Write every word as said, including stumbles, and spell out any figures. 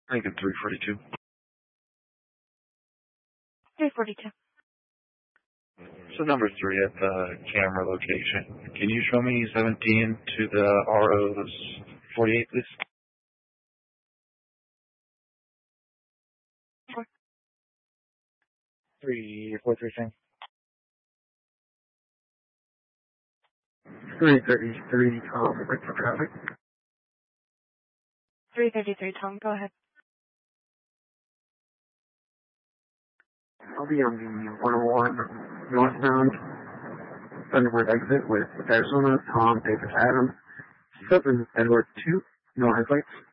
Lincoln three forty-two. three forty-two. So number three at the camera location. Can you show me seventeen to the R Os forty-eight, please? Four. three four three same. three thirty-three, Tom, wait for traffic. three thirty-three, Tom, go ahead. I'll be on the one oh one northbound Thunderbird exit with Arizona, Tom, David, Adam, seven Edward two, no headlights.